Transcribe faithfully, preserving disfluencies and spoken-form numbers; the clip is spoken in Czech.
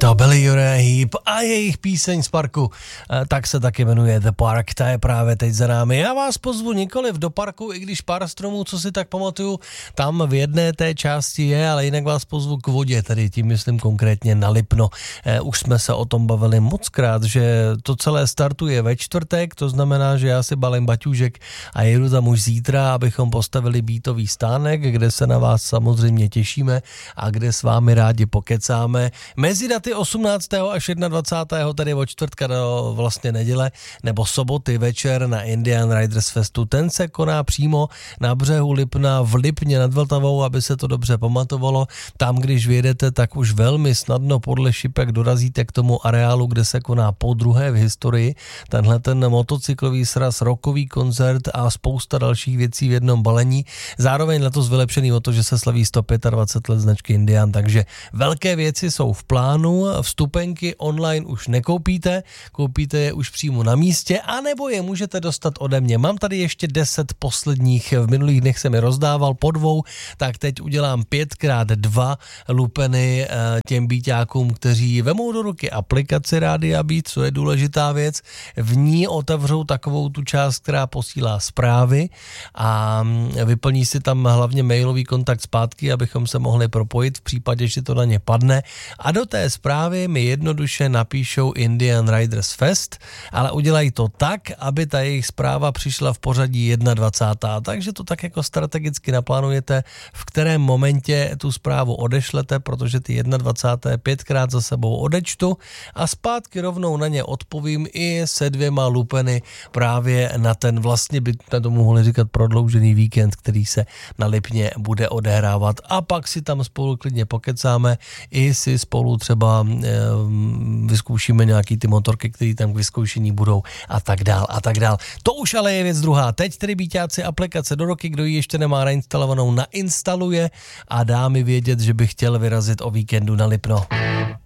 to byli Uriah Heep a jejich píseň z parku, tak se taky jmenuje The Park, ta je právě teď za námi. Já vás pozvu nikoliv do parku, i když pár stromů, co si tak pamatuju, tam v jedné té části je, ale jinak vás pozvu k vodě, tedy tím myslím konkrétně na Lipno. Už jsme se o tom bavili mockrát, že to celé startuje ve čtvrtek, to znamená, že já si balím baťůžek a jedu tam už zítra, abychom postavili býtový stánek, kde se na vás samozřejmě těšíme a kde s vámi rádi pokecáme. Mezi daty osmnáctého až dvacátého prvního tedy od čtvrtka do vlastně neděle nebo soboty večer na Indian Riders Festu. Ten se koná přímo na břehu Lipna v Lipně nad Vltavou, aby se to dobře pamatovalo. Tam, když vyjedete, tak už velmi snadno podle šipek dorazíte k tomu areálu, kde se koná podruhé v historii. Tenhle ten motocyklový sraz, rockový koncert a spousta dalších věcí v jednom balení. Zároveň letos vylepšený o to, že se slaví sto dvacet pět let značky Indian, takže velké věci jsou v plánu, vstupenky online už nekoupíte, koupíte je už přímo na místě, anebo je můžete dostat ode mě. Mám tady ještě deset posledních, v minulých dnech jsem je rozdával po dvou, tak teď udělám pět krát dva lupeny těm býťákům, kteří vemou do ruky aplikaci Rádia Beat, co je důležitá věc, v ní otevřou takovou tu část, která posílá zprávy a vyplní si tam hlavně mailový kontakt zpátky, abychom se mohli propojit v případě, že to na ně padne, a do té zprávy mi jednoduše napíšou Indian Riders Fest, ale udělají to tak, aby ta jejich zpráva přišla v pořadí dvacátého prvního Takže to tak jako strategicky naplánujete, v kterém momentě tu zprávu odešlete, protože ty dvacátého prvního pětkrát za sebou odečtu a zpátky rovnou na ně odpovím i se dvěma lupeny právě na ten, vlastně by na to mohli říkat, prodloužený víkend, který se na Lipně bude odehrávat, a pak si tam spolu klidně pokecáme, i si spolu třeba e, vyzkoušíme nějaký ty motorky, které tam k vyzkoušení budou a tak dál a tak dál. To už ale je věc druhá. Teď tedy býťáci aplikace do roky, kdo ji ještě nemá nainstalovanou, nainstaluje a dá mi vědět, že by chtěl vyrazit o víkendu na Lipno.